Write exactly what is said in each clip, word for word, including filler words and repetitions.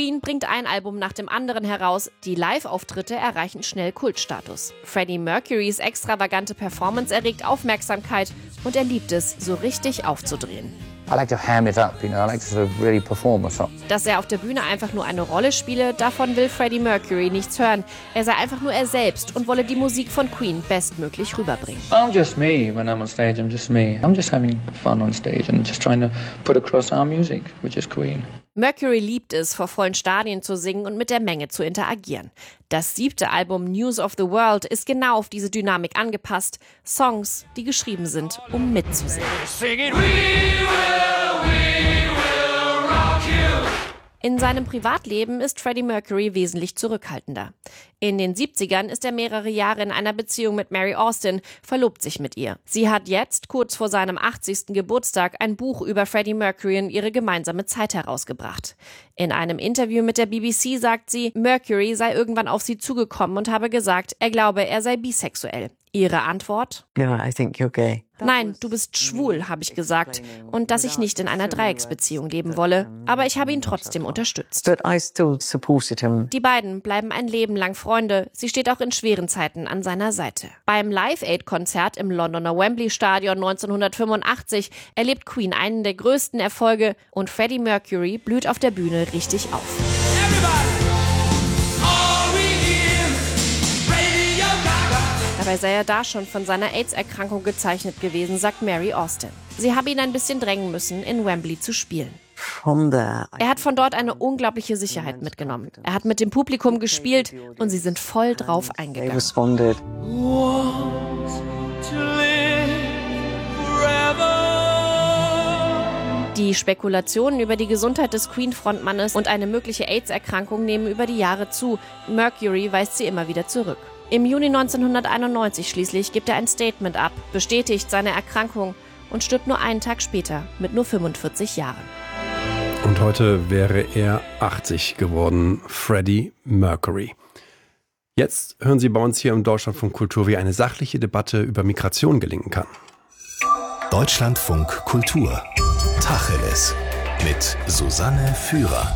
Queen bringt ein Album nach dem anderen heraus. Die Live-Auftritte erreichen schnell Kultstatus. Freddie Mercurys extravagante Performance erregt Aufmerksamkeit und er liebt es, so richtig aufzudrehen. I like to ham it up, you know, I like to sort of really perform a song. Dass er auf der Bühne einfach nur eine Rolle spiele, davon will Freddie Mercury nichts hören. Er sei einfach nur er selbst und wolle die Musik von Queen bestmöglich rüberbringen. I'm just me when I'm on stage, I'm just me. I'm just having fun on stage and just trying to put across our music, which is Queen. Mercury liebt es, vor vollen Stadien zu singen und mit der Menge zu interagieren. Das siebte Album News of the World ist genau auf diese Dynamik angepasst. Songs, die geschrieben sind, um mitzusingen. In seinem Privatleben ist Freddie Mercury wesentlich zurückhaltender. In den siebzigern ist er mehrere Jahre in einer Beziehung mit Mary Austin, verlobt sich mit ihr. Sie hat jetzt, kurz vor seinem achtzigsten Geburtstag, ein Buch über Freddie Mercury und ihre gemeinsame Zeit herausgebracht. In einem Interview mit der B B C sagt sie, Mercury sei irgendwann auf sie zugekommen und habe gesagt, er glaube, er sei bisexuell. Ihre Antwort? No, I think you're gay. Nein, du bist schwul, habe ich gesagt. Und dass ich nicht in einer Dreiecksbeziehung leben wolle. Aber ich habe ihn trotzdem unterstützt. But I still supported him. Die beiden bleiben ein Leben lang Freunde. Sie steht auch in schweren Zeiten an seiner Seite. Beim Live-Aid-Konzert im Londoner Wembley-Stadion neunzehnhundertfünfundachtzig erlebt Queen einen der größten Erfolge und Freddie Mercury blüht auf der Bühne richtig auf. Dabei sei er da schon von seiner AIDS-Erkrankung gezeichnet gewesen, sagt Mary Austin. Sie habe ihn ein bisschen drängen müssen, in Wembley zu spielen. Er hat von dort eine unglaubliche Sicherheit mitgenommen. Er hat mit dem Publikum gespielt und sie sind voll drauf eingegangen. Die Spekulationen über die Gesundheit des Queen-Frontmannes und eine mögliche AIDS-Erkrankung nehmen über die Jahre zu. Mercury weist sie immer wieder zurück. Im Juni neunzehnhunderteinundneunzig schließlich gibt er ein Statement ab, bestätigt seine Erkrankung und stirbt nur einen Tag später mit nur fünfundvierzig Jahren. Und heute wäre er achtzig geworden, Freddie Mercury. Jetzt hören Sie bei uns hier im Deutschlandfunk Kultur, wie eine sachliche Debatte über Migration gelingen kann. Deutschlandfunk Kultur. Tacheles mit Susanne Führer.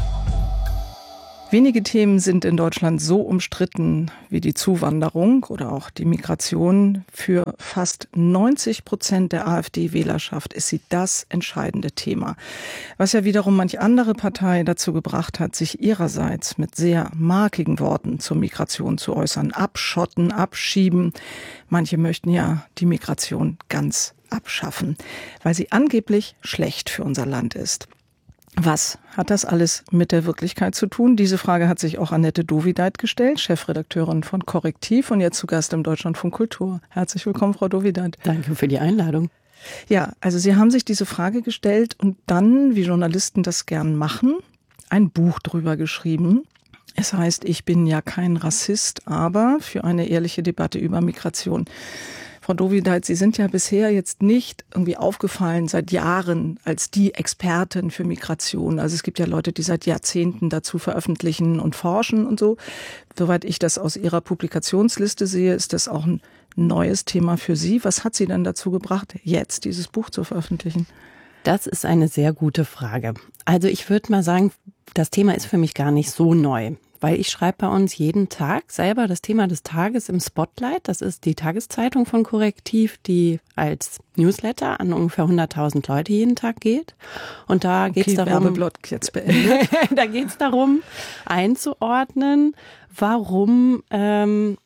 Wenige Themen sind in Deutschland so umstritten wie die Zuwanderung oder auch die Migration. Für fast neunzig Prozent der AfD-Wählerschaft ist sie das entscheidende Thema. Was ja wiederum manch andere Partei dazu gebracht hat, sich ihrerseits mit sehr markigen Worten zur Migration zu äußern. Abschotten, abschieben. Manche möchten ja die Migration ganz abschaffen, weil sie angeblich schlecht für unser Land ist. Was hat das alles mit der Wirklichkeit zu tun? Diese Frage hat sich auch Annette Dovideit gestellt, Chefredakteurin von Korrektiv und jetzt zu Gast im Deutschlandfunk Kultur. Herzlich willkommen, Frau Dovideit. Danke für die Einladung. Ja, also Sie haben sich diese Frage gestellt und dann, wie Journalisten das gern machen, ein Buch drüber geschrieben. Es heißt, ich bin ja kein Rassist, aber für eine ehrliche Debatte über Migration. Frau Dovideit, Sie sind ja bisher jetzt nicht irgendwie aufgefallen seit Jahren als die Expertin für Migration. Also es gibt ja Leute, die seit Jahrzehnten dazu veröffentlichen und forschen und so. Soweit ich das aus Ihrer Publikationsliste sehe, ist das auch ein neues Thema für Sie. Was hat Sie denn dazu gebracht, jetzt dieses Buch zu veröffentlichen? Das ist eine sehr gute Frage. Also ich würde mal sagen, das Thema ist für mich gar nicht so neu. Weil ich schreibe bei uns jeden Tag selber das Thema des Tages im Spotlight. Das ist die Tageszeitung von Korrektiv, die als Newsletter an ungefähr hunderttausend Leute jeden Tag geht. Und da geht es okay, darum, Werbeblock jetzt beendet. da geht es darum, einzuordnen, warum ähm,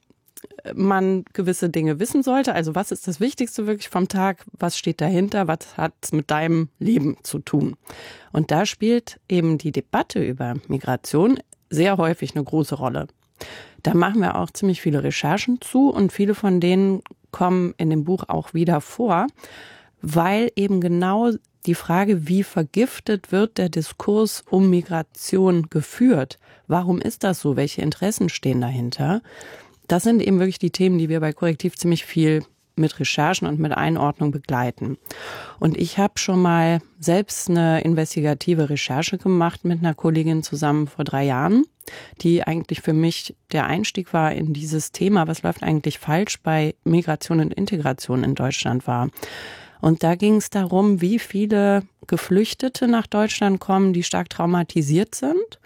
man gewisse Dinge wissen sollte. Also was ist das Wichtigste wirklich vom Tag? Was steht dahinter? Was hat es mit deinem Leben zu tun? Und da spielt eben die Debatte über Migration sehr häufig eine große Rolle. Da machen wir auch ziemlich viele Recherchen zu und viele von denen kommen in dem Buch auch wieder vor, weil eben genau die Frage, wie vergiftet wird der Diskurs um Migration geführt? Warum ist das so? Welche Interessen stehen dahinter? Das sind eben wirklich die Themen, die wir bei Korrektiv ziemlich viel mit Recherchen und mit Einordnung begleiten. Und ich habe schon mal selbst eine investigative Recherche gemacht mit einer Kollegin zusammen vor drei Jahren, die eigentlich für mich der Einstieg war in dieses Thema, was läuft eigentlich falsch bei Migration und Integration in Deutschland war. Und da ging es darum, wie viele Geflüchtete nach Deutschland kommen, die stark traumatisiert sind,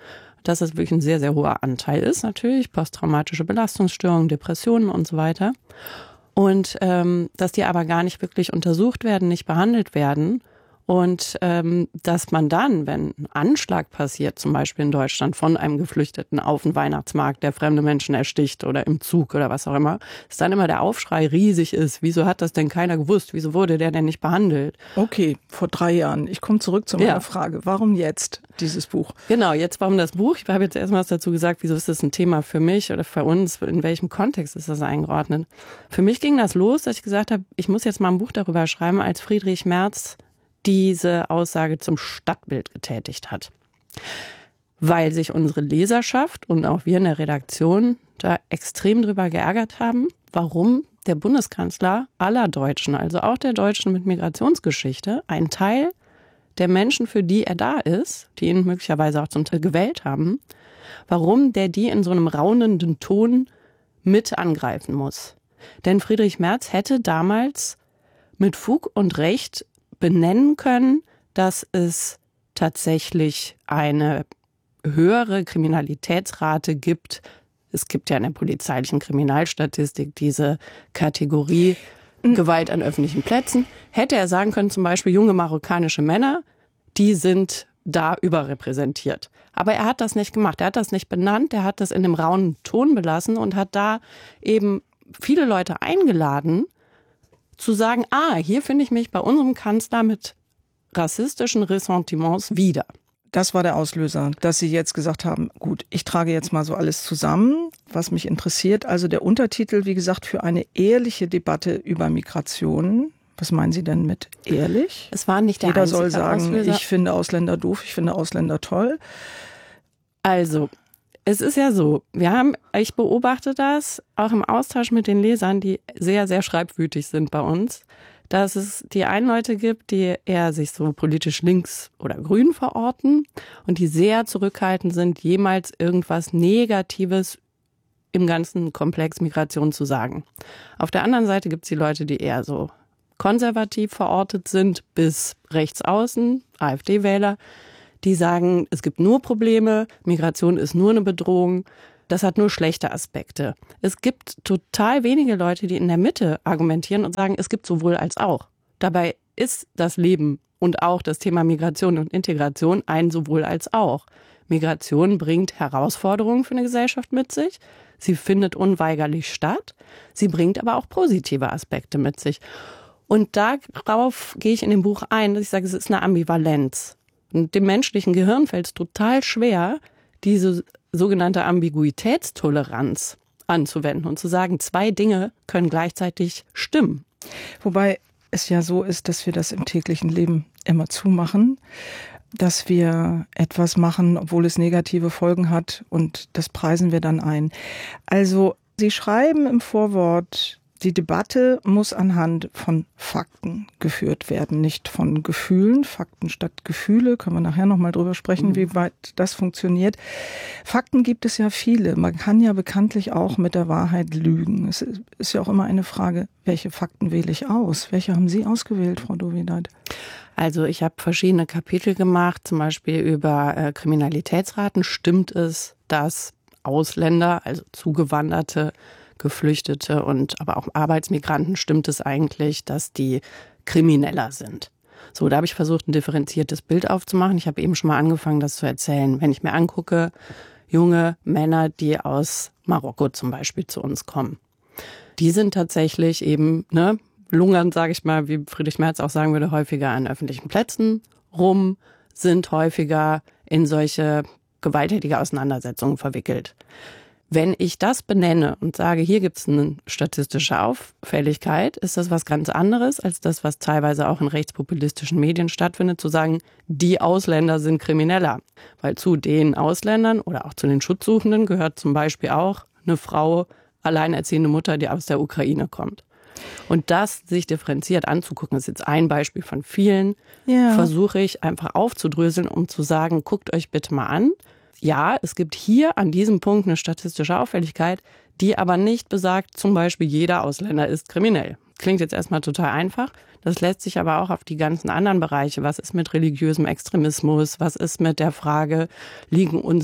dass es wirklich ein sehr, sehr hoher Anteil ist, natürlich, posttraumatische Belastungsstörungen, Depressionen und so weiter. Und ähm, dass die aber gar nicht wirklich untersucht werden, nicht behandelt werden. Und ähm, dass man dann, wenn ein Anschlag passiert, zum Beispiel in Deutschland von einem Geflüchteten auf den Weihnachtsmarkt, der fremde Menschen ersticht oder im Zug oder was auch immer, dass dann immer der Aufschrei riesig ist. Wieso hat das denn keiner gewusst? Wieso wurde der denn nicht behandelt? Okay, vor drei Jahren. Ich komme zurück zu meiner Ja. Frage. Warum jetzt dieses Buch? Genau, jetzt warum das Buch? Ich habe jetzt erstmal was dazu gesagt, wieso ist das ein Thema für mich oder für uns? In welchem Kontext ist das eingeordnet? Für mich ging das los, dass ich gesagt habe, ich muss jetzt mal ein Buch darüber schreiben, als Friedrich Merz diese Aussage zum Stadtbild getätigt hat. Weil sich unsere Leserschaft und auch wir in der Redaktion da extrem drüber geärgert haben, warum der Bundeskanzler aller Deutschen, also auch der Deutschen mit Migrationsgeschichte, einen Teil der Menschen, für die er da ist, die ihn möglicherweise auch zum Teil gewählt haben, warum der die in so einem raunenden Ton mit angreifen muss. Denn Friedrich Merz hätte damals mit Fug und Recht benennen können, dass es tatsächlich eine höhere Kriminalitätsrate gibt. Es gibt ja in der polizeilichen Kriminalstatistik diese Kategorie Gewalt an öffentlichen Plätzen. Hätte er sagen können, zum Beispiel junge marokkanische Männer, die sind da überrepräsentiert. Aber er hat das nicht gemacht, er hat das nicht benannt, er hat das in dem rauen Ton belassen und hat da eben viele Leute eingeladen, zu sagen, ah, hier finde ich mich bei unserem Kanzler mit rassistischen Ressentiments wieder. Das war der Auslöser, dass Sie jetzt gesagt haben, gut, ich trage jetzt mal so alles zusammen, was mich interessiert. Also der Untertitel, wie gesagt, für eine ehrliche Debatte über Migration. Was meinen Sie denn mit ehrlich? Es war nicht der Jeder einzige soll sagen, Auslöser. ich finde Ausländer doof, ich finde Ausländer toll. Also, es ist ja so, wir haben, ich beobachte das auch im Austausch mit den Lesern, die sehr, sehr schreibwütig sind bei uns, dass es die einen Leute gibt, die eher sich so politisch links oder grün verorten und die sehr zurückhaltend sind, jemals irgendwas Negatives im ganzen Komplex Migration zu sagen. Auf der anderen Seite gibt es die Leute, die eher so konservativ verortet sind, bis rechts außen, AfD-Wähler, die sagen, es gibt nur Probleme, Migration ist nur eine Bedrohung, das hat nur schlechte Aspekte. Es gibt total wenige Leute, die in der Mitte argumentieren und sagen, es gibt sowohl als auch. Dabei ist das Leben und auch das Thema Migration und Integration ein sowohl als auch. Migration bringt Herausforderungen für eine Gesellschaft mit sich. Sie findet unweigerlich statt. Sie bringt aber auch positive Aspekte mit sich. Und darauf gehe ich in dem Buch ein, dass ich sage, es ist eine Ambivalenz. Und dem menschlichen Gehirn fällt es total schwer, diese sogenannte Ambiguitätstoleranz anzuwenden und zu sagen, zwei Dinge können gleichzeitig stimmen. Wobei es ja so ist, dass wir das im täglichen Leben immer zumachen, dass wir etwas machen, obwohl es negative Folgen hat, und das preisen wir dann ein. Also Sie schreiben im Vorwort, die Debatte muss anhand von Fakten geführt werden, nicht von Gefühlen. Fakten statt Gefühle, können wir nachher nochmal drüber sprechen, mhm. wie weit das funktioniert. Fakten gibt es ja viele. Man kann ja bekanntlich auch mit der Wahrheit lügen. Es ist ja auch immer eine Frage, welche Fakten wähle ich aus? Welche haben Sie ausgewählt, Frau Dovidat? Also ich habe verschiedene Kapitel gemacht, zum Beispiel über äh, Kriminalitätsraten. Stimmt es, dass Ausländer, also Zugewanderte, Geflüchtete und aber auch Arbeitsmigranten, stimmt es eigentlich, dass die krimineller sind? So, da habe ich versucht, ein differenziertes Bild aufzumachen. Ich habe eben schon mal angefangen, das zu erzählen. Wenn ich mir angucke, junge Männer, die aus Marokko zum Beispiel zu uns kommen, die sind tatsächlich eben, ne, lungern, sage ich mal, wie Friedrich Merz auch sagen würde, häufiger an öffentlichen Plätzen rum, sind häufiger in solche gewalttätige Auseinandersetzungen verwickelt. Wenn ich das benenne und sage, hier gibt es eine statistische Auffälligkeit, ist das was ganz anderes als das, was teilweise auch in rechtspopulistischen Medien stattfindet, zu sagen, die Ausländer sind krimineller. Weil zu den Ausländern oder auch zu den Schutzsuchenden gehört zum Beispiel auch eine Frau, alleinerziehende Mutter, die aus der Ukraine kommt. Und das sich differenziert anzugucken, ist jetzt ein Beispiel von vielen, ja. Versuche ich einfach aufzudröseln, um zu sagen, guckt euch bitte mal an. Ja, es gibt hier an diesem Punkt eine statistische Auffälligkeit, die aber nicht besagt, zum Beispiel jeder Ausländer ist kriminell. Klingt jetzt erstmal total einfach. Das lässt sich aber auch auf die ganzen anderen Bereiche. Was ist mit religiösem Extremismus? Was ist mit der Frage, liegen uns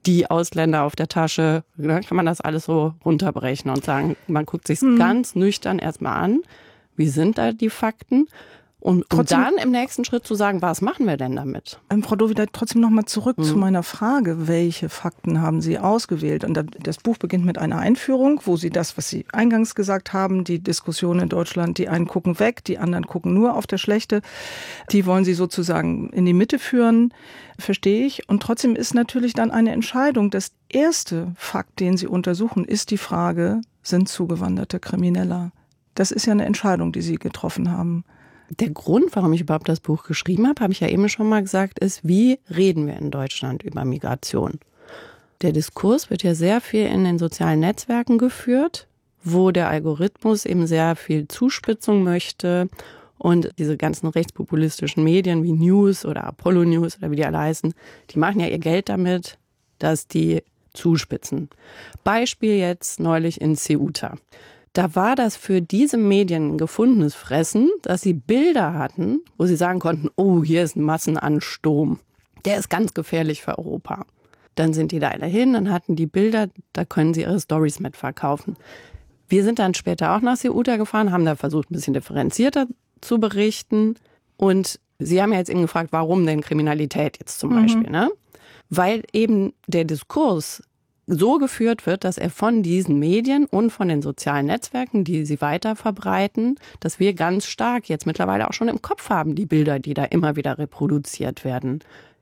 die Ausländer auf der Tasche, ne, kann man das alles so runterbrechen und sagen, man guckt sich Mhm. ganz nüchtern erstmal an, wie sind da die Fakten? Und, und Trotzdem- dann im nächsten Schritt zu sagen, was machen wir denn damit? Ähm, Frau Dowidat, trotzdem nochmal zurück Mhm. zu meiner Frage, welche Fakten haben Sie ausgewählt? Und da- das Buch beginnt mit einer Einführung, wo Sie das, was Sie eingangs gesagt haben, die Diskussion in Deutschland, die einen gucken weg, die anderen gucken nur auf das Schlechte, die wollen Sie sozusagen in die Mitte führen, verstehe ich. Und trotzdem ist natürlich dann eine Entscheidung. Das erste Fakt, den Sie untersuchen, ist die Frage, sind Zugewanderte Krimineller? Das ist ja eine Entscheidung, die Sie getroffen haben. Der Grund, warum ich überhaupt das Buch geschrieben habe, habe ich ja eben schon mal gesagt, ist, wie reden wir in Deutschland über Migration? Der Diskurs wird ja sehr viel in den sozialen Netzwerken geführt, wo der Algorithmus eben sehr viel Zuspitzung möchte und diese ganzen rechtspopulistischen Medien wie News oder Apollo News oder wie die alle heißen, die machen ja ihr Geld damit, dass die zuspitzen. Beispiel jetzt neulich in Ceuta. Da war das für diese Medien ein gefundenes Fressen, dass sie Bilder hatten, wo sie sagen konnten, oh, hier ist ein Massenansturm. Der ist ganz gefährlich für Europa. Dann sind die da alle hin, dann hatten die Bilder, da können sie ihre Storys mitverkaufen. Wir sind dann später auch nach Ceuta gefahren, haben da versucht, ein bisschen differenzierter zu berichten. Und Sie haben ja jetzt eben gefragt, warum denn Kriminalität jetzt zum Mhm. Beispiel, ne? Weil eben der Diskurs so geführt wird, dass er von diesen Medien und von den sozialen Netzwerken, die sie weiter verbreiten, dass wir ganz stark jetzt mittlerweile auch schon im Kopf haben, die Bilder, die da immer wieder reproduziert werden.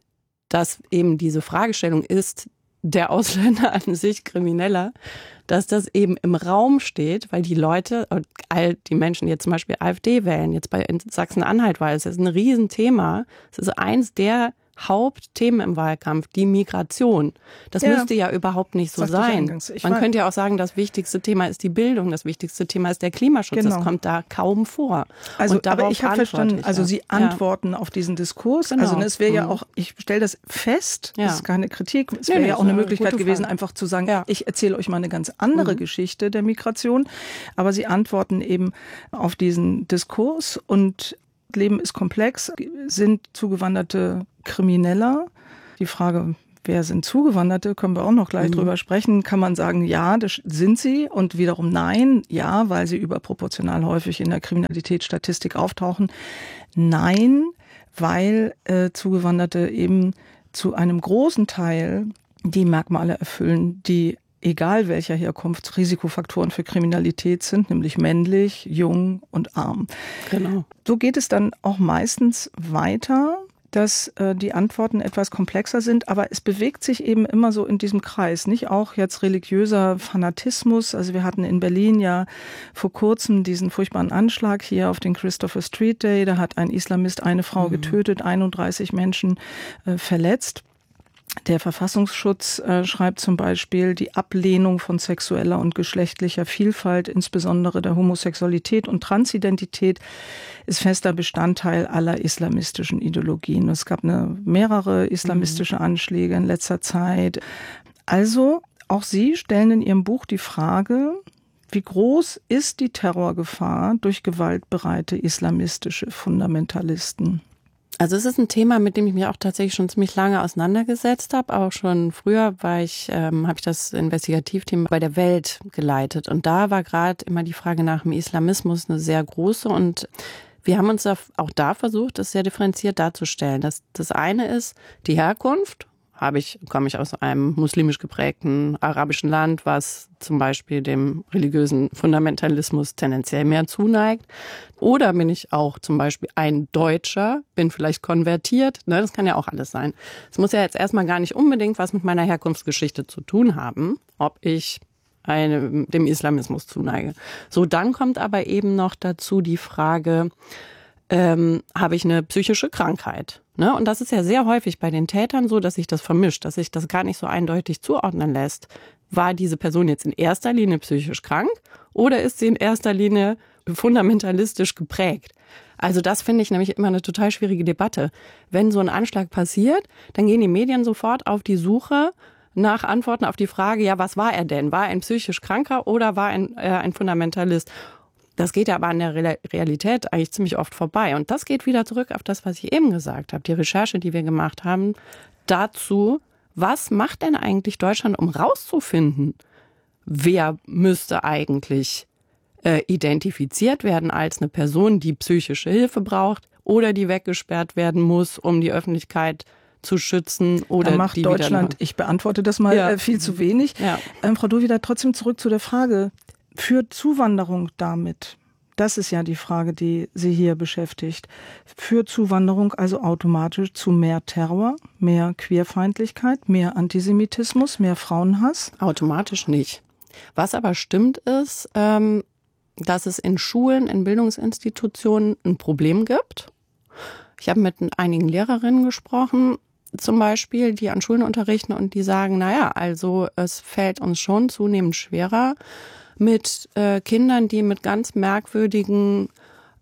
Dass eben diese Fragestellung ist, der Ausländer an sich Krimineller, dass das eben im Raum steht, weil die Leute, all die Menschen, die jetzt zum Beispiel AfD wählen, jetzt bei Sachsen-Anhalt, weil es ist ein Riesenthema, es ist eins der Hauptthemen im Wahlkampf, die Migration. Das Ja. müsste ja überhaupt nicht so Sagte ich sein. eingangs. Ich Man weiß. könnte ja auch sagen, das wichtigste Thema ist die Bildung, das wichtigste Thema ist der Klimaschutz. Genau. Das kommt da kaum vor. Also, Und darauf aber ich habe antworte verstanden, ich, also ja. Sie antworten auf diesen Diskurs. Genau. Also ne, es wäre ja Mhm. auch, ich stelle das fest, Ja. das ist keine Kritik, es Nee, wäre nee, ja auch ist eine eine Möglichkeit gute gewesen, Frage. einfach zu sagen, Ja. ich erzähle euch mal eine ganz andere Mhm. Geschichte der Migration. Aber Sie antworten eben auf diesen Diskurs und Leben ist komplex, sind Zugewanderte Krimineller. Die Frage, wer sind Zugewanderte, können wir auch noch gleich Mhm. drüber sprechen. Kann man sagen, ja, das sind sie und wiederum nein, ja, weil sie überproportional häufig in der Kriminalitätsstatistik auftauchen. Nein, weil äh, Zugewanderte eben zu einem großen Teil die Merkmale erfüllen, die egal welcher Herkunft Risikofaktoren für Kriminalität sind, nämlich männlich, jung und arm. Genau. So geht es dann auch meistens weiter, dass äh, die Antworten etwas komplexer sind, aber es bewegt sich eben immer so in diesem Kreis, nicht auch jetzt religiöser Fanatismus. Also wir hatten in Berlin ja vor kurzem diesen furchtbaren Anschlag hier auf den Christopher Street Day. Da hat ein Islamist eine Frau Mhm. getötet, einunddreißig Menschen äh, verletzt. Der Verfassungsschutz äh, schreibt zum Beispiel, die Ablehnung von sexueller und geschlechtlicher Vielfalt, insbesondere der Homosexualität und Transidentität, ist fester Bestandteil aller islamistischen Ideologien. Es gab eine, mehrere islamistische Anschläge in letzter Zeit. Also auch Sie stellen in Ihrem Buch die Frage, wie groß ist die Terrorgefahr durch gewaltbereite islamistische Fundamentalisten? Also es ist ein Thema, mit dem ich mich auch tatsächlich schon ziemlich lange auseinandergesetzt habe. Auch schon früher war ich, ähm, habe ich das Investigativteam bei der Welt geleitet. Und da war gerade immer die Frage nach dem Islamismus eine sehr große. Und wir haben uns auch da versucht, das sehr differenziert darzustellen. Das, das eine ist die Herkunft. Habe ich, komme ich aus einem muslimisch geprägten arabischen Land, was zum Beispiel dem religiösen Fundamentalismus tendenziell mehr zuneigt. Oder bin ich auch zum Beispiel ein Deutscher, bin vielleicht konvertiert, ne, das kann ja auch alles sein. Es muss ja jetzt erstmal gar nicht unbedingt was mit meiner Herkunftsgeschichte zu tun haben, ob ich eine, dem Islamismus zuneige. So, dann kommt aber eben noch dazu die Frage, ähm, habe ich eine psychische Krankheit? Ne? Und das ist ja sehr häufig bei den Tätern so, dass sich das vermischt, dass sich das gar nicht so eindeutig zuordnen lässt. War diese Person jetzt in erster Linie psychisch krank oder ist sie in erster Linie fundamentalistisch geprägt? Also das finde ich nämlich immer eine total schwierige Debatte. Wenn so ein Anschlag passiert, dann gehen die Medien sofort auf die Suche nach Antworten auf die Frage, ja, was war er denn? War er ein psychisch Kranker oder war er ein, äh, ein Fundamentalist? Das geht ja aber an der Realität eigentlich ziemlich oft vorbei. Und das geht wieder zurück auf das, was ich eben gesagt habe. Die Recherche, die wir gemacht haben, dazu, Was macht denn eigentlich Deutschland, um rauszufinden, wer müsste eigentlich äh, identifiziert werden als eine Person, die psychische Hilfe braucht oder die weggesperrt werden muss, um die Öffentlichkeit zu schützen oder da macht die Deutschland, wieder ich beantworte das mal ja. äh, viel zu wenig. Ja. Ähm, Frau Dowidat, trotzdem zurück zu der Frage, führt Zuwanderung damit, das ist ja die Frage, die Sie hier beschäftigt, führt Zuwanderung also automatisch zu mehr Terror, mehr Queerfeindlichkeit, mehr Antisemitismus, mehr Frauenhass? Automatisch nicht. Was aber stimmt ist, ähm, dass es in Schulen, in Bildungsinstitutionen ein Problem gibt. Ich habe mit einigen Lehrerinnen gesprochen, zum Beispiel, die an Schulen unterrichten und die sagen, naja, also es fällt uns schon zunehmend schwerer, mit äh, Kindern, die mit ganz merkwürdigen,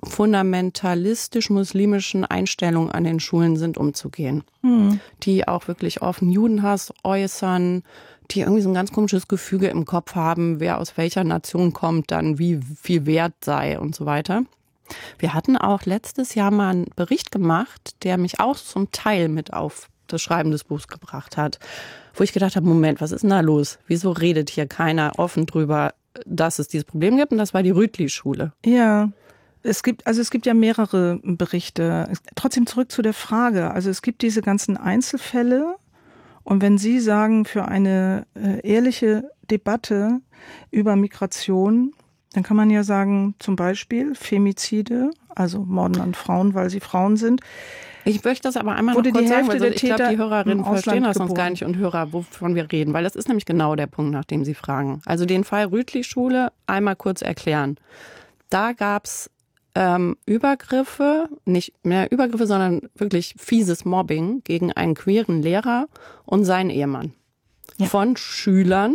fundamentalistisch-muslimischen Einstellungen an den Schulen sind, umzugehen. Mhm. Die auch wirklich offen Judenhass äußern, die irgendwie so ein ganz komisches Gefüge im Kopf haben, wer aus welcher Nation kommt, dann wie viel wert sei und so weiter. Wir hatten auch letztes Jahr mal einen Bericht gemacht, der mich auch zum Teil mit auf das Schreiben des Buchs gebracht hat, wo ich gedacht habe, Moment, was ist denn da los? Wieso redet hier keiner offen drüber, dass es dieses Problem gibt? Und das war die Rütli-Schule. Ja, es gibt, also es gibt ja mehrere Berichte. Trotzdem zurück zu der Frage. Also es gibt diese ganzen Einzelfälle. Und wenn Sie sagen, für eine äh, ehrliche Debatte über Migration, dann kann man ja sagen, zum Beispiel Femizide, also Morden an Frauen, weil sie Frauen sind. Ich möchte das aber einmal noch Wurde kurz die sagen, Hälfte weil der ich glaube, Täter die Hörerinnen im Ausland verstehen das sonst geboren. gar nicht und Hörer, wovon wir reden, weil das ist nämlich genau der Punkt, nach dem Sie fragen. Also den Fall Rütli-Schule einmal kurz erklären. Da gab's ähm, Übergriffe, nicht mehr Übergriffe, sondern wirklich fieses Mobbing gegen einen queeren Lehrer und seinen Ehemann. Ja. Von Schülern,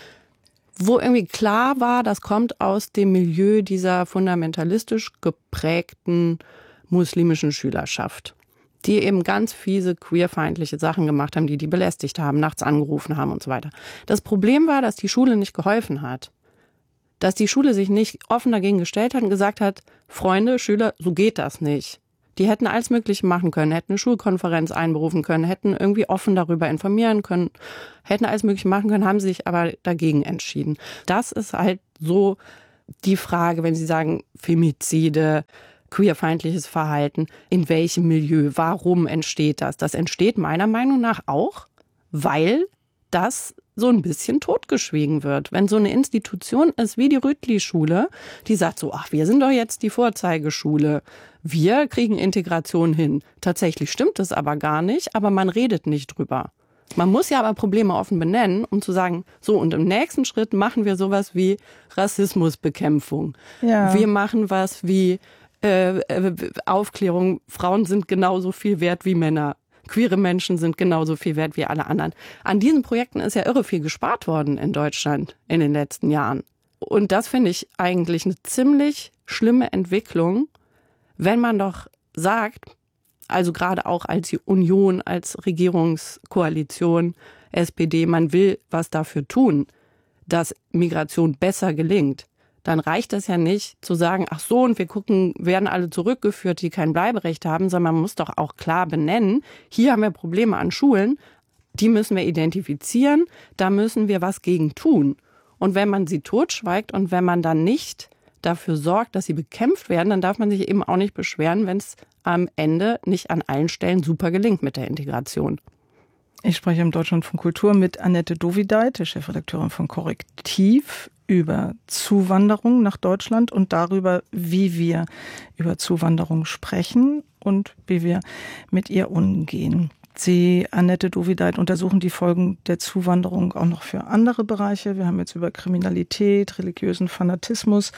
wo irgendwie klar war, das kommt aus dem Milieu dieser fundamentalistisch geprägten muslimischen Schülerschaft, die eben ganz fiese queerfeindliche Sachen gemacht haben, die die belästigt haben, nachts angerufen haben und so weiter. Das Problem war, dass die Schule nicht geholfen hat. Dass die Schule sich nicht offen dagegen gestellt hat und gesagt hat, Freunde, Schüler, so geht das nicht. Die hätten alles Mögliche machen können, hätten eine Schulkonferenz einberufen können, hätten irgendwie offen darüber informieren können, hätten alles Mögliche machen können, haben sich aber dagegen entschieden. Das ist halt so die Frage, wenn Sie sagen Femizide, queerfeindliches Verhalten, in welchem Milieu, warum entsteht das? Das entsteht meiner Meinung nach auch, weil das so ein bisschen totgeschwiegen wird. Wenn so eine Institution ist wie die Rütli-Schule, die sagt so, ach, wir sind doch jetzt die Vorzeigeschule, wir kriegen Integration hin. Tatsächlich stimmt das aber gar nicht, aber man redet nicht drüber. Man muss ja aber Probleme offen benennen, um zu sagen, so und im nächsten Schritt machen wir sowas wie Rassismusbekämpfung. Ja. Wir machen was wie äh, Aufklärung, Frauen sind genauso viel wert wie Männer. Queere Menschen sind genauso viel wert wie alle anderen. An diesen Projekten ist ja irre viel gespart worden in Deutschland in den letzten Jahren. Und das finde ich eigentlich eine ziemlich schlimme Entwicklung, wenn man doch sagt, also gerade auch als Union, als Regierungskoalition, S P D, man will was dafür tun, dass Migration besser gelingt. Dann reicht das ja nicht zu sagen, ach so, und wir gucken, werden alle zurückgeführt, die kein Bleiberecht haben, sondern man muss doch auch klar benennen, hier haben wir Probleme an Schulen, die müssen wir identifizieren, da müssen wir was gegen tun. Und wenn man sie totschweigt und wenn man dann nicht dafür sorgt, dass sie bekämpft werden, dann darf man sich eben auch nicht beschweren, wenn es am Ende nicht an allen Stellen super gelingt mit der Integration. Ich spreche im Deutschlandfunk Kultur mit Annette Dowidat, der Chefredakteurin von Korrektiv, über Zuwanderung nach Deutschland und darüber, wie wir über Zuwanderung sprechen und wie wir mit ihr umgehen. Sie, Annette Dowidat, untersuchen die Folgen der Zuwanderung auch noch für andere Bereiche. Wir haben jetzt über Kriminalität, religiösen Fanatismus,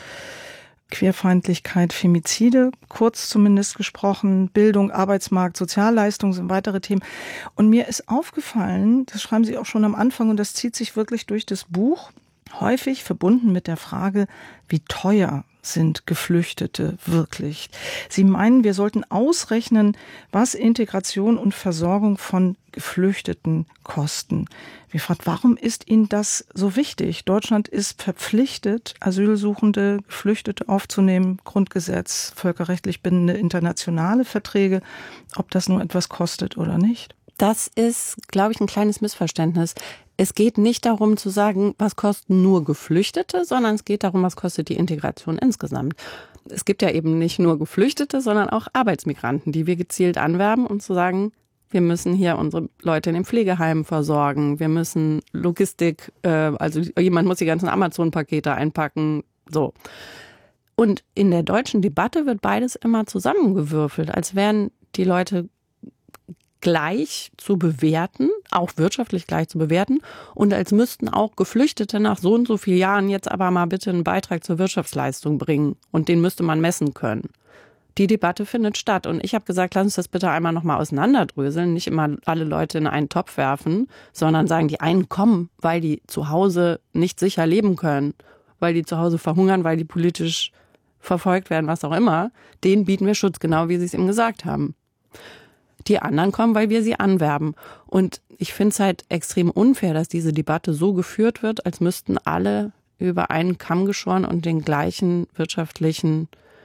Queerfeindlichkeit, Femizide, kurz zumindest gesprochen, Bildung, Arbeitsmarkt, Sozialleistungen sind weitere Themen. Und mir ist aufgefallen, das schreiben Sie auch schon am Anfang und das zieht sich wirklich durch das Buch, häufig verbunden mit der Frage, wie teuer sind Geflüchtete wirklich? Sie meinen, wir sollten ausrechnen, was Integration und Versorgung von Geflüchteten kosten. Wir fragen, warum ist Ihnen das so wichtig? Deutschland ist verpflichtet, Asylsuchende, Geflüchtete aufzunehmen, Grundgesetz, völkerrechtlich bindende internationale Verträge, ob das nur etwas kostet oder nicht. Das ist, glaube ich, ein kleines Missverständnis. Es geht nicht darum zu sagen, was kosten nur Geflüchtete, sondern es geht darum, was kostet die Integration insgesamt. Es gibt ja eben nicht nur Geflüchtete, sondern auch Arbeitsmigranten, die wir gezielt anwerben, um zu sagen, wir müssen hier unsere Leute in den Pflegeheimen versorgen, wir müssen Logistik, äh, also jemand muss die ganzen Amazon-Pakete einpacken, so. Und in der deutschen Debatte wird beides immer zusammengewürfelt, als wären die Leute gleich zu bewerten, auch wirtschaftlich gleich zu bewerten und als müssten auch Geflüchtete nach so und so vielen Jahren jetzt aber mal bitte einen Beitrag zur Wirtschaftsleistung bringen und den müsste man messen können. Die Debatte findet statt und ich habe gesagt, lass uns das bitte einmal nochmal auseinanderdröseln, nicht immer alle Leute in einen Topf werfen, sondern sagen, die einen kommen, weil die zu Hause nicht sicher leben können, weil die zu Hause verhungern, weil die politisch verfolgt werden, was auch immer, denen bieten wir Schutz, genau wie Sie es eben gesagt haben. Die anderen kommen, weil wir sie anwerben. Und ich finde es halt extrem unfair, dass diese Debatte so geführt wird, als müssten alle über einen Kamm geschoren und den gleichen wirtschaftlichen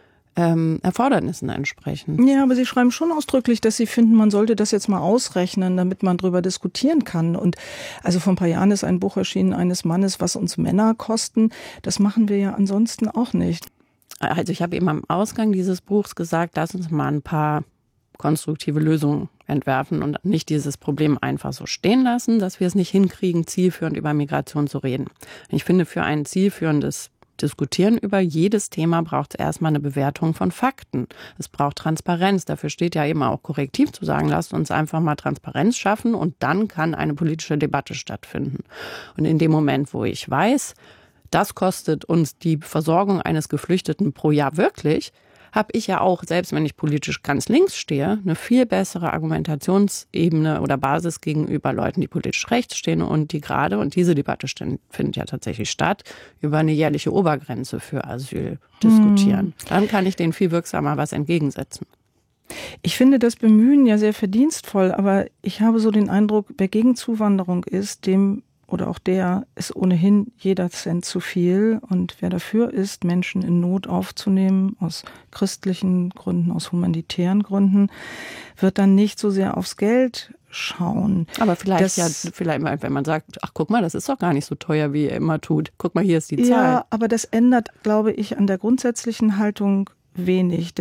ähm, Erfordernissen entsprechen. Ja, aber Sie schreiben schon ausdrücklich, dass Sie finden, man sollte das jetzt mal ausrechnen, damit man drüber diskutieren kann. Und also vor ein paar Jahren ist ein Buch erschienen eines Mannes, was uns Männer kosten. Das machen wir ja ansonsten auch nicht. Also ich habe eben am Ausgang dieses Buchs gesagt, lass uns mal ein paar konstruktive Lösungen entwerfen und nicht dieses Problem einfach so stehen lassen, dass wir es nicht hinkriegen, zielführend über Migration zu reden. Ich finde, für ein zielführendes Diskutieren über jedes Thema braucht es erstmal eine Bewertung von Fakten. Es braucht Transparenz. Dafür steht ja eben auch korrektiv zu sagen, lasst uns einfach mal Transparenz schaffen und dann kann eine politische Debatte stattfinden. Und in dem Moment, wo ich weiß, das kostet uns die Versorgung eines Geflüchteten pro Jahr wirklich, habe ich ja auch, selbst wenn ich politisch ganz links stehe, eine viel bessere Argumentationsebene oder Basis gegenüber Leuten, die politisch rechts stehen und die gerade, und diese Debatte findet ja tatsächlich statt, über eine jährliche Obergrenze für Asyl diskutieren. Hm. Dann kann ich denen viel wirksamer was entgegensetzen. Ich finde das Bemühen ja sehr verdienstvoll, aber ich habe so den Eindruck, wer gegen Zuwanderung ist, dem oder auch der ist ohnehin jeder Cent zu viel. Und wer dafür ist, Menschen in Not aufzunehmen, aus christlichen Gründen, aus humanitären Gründen, wird dann nicht so sehr aufs Geld schauen. Aber vielleicht das, ja, vielleicht, wenn man sagt, ach guck mal, das ist doch gar nicht so teuer, wie ihr immer tut. Guck mal, hier ist die Zahl. Ja, aber das ändert, glaube ich, an der grundsätzlichen Haltung wenig.